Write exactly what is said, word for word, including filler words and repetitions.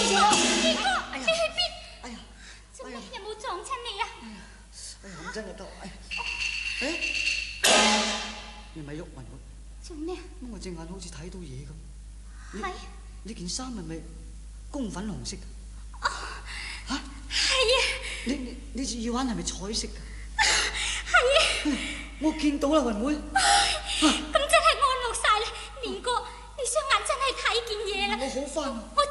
嘢啊！ 二哥， 哎呀你去邊？ 哎呀， 做咩有冇撞親你啊？ 哎呀，咁真係得，哎，誒，你咪喐埋我。 做咩？ 我隻眼好似睇到嘢咁。 係。 呢件衫係咪公粉紅色㗎？ 哦， 嚇？ 係啊。 你你你隻耳環係咪彩色㗎？ 係啊。 我見到啦，雲妹。 咁真係安樂晒啦，連哥，你雙眼真係睇見嘢啦。 我好翻。 我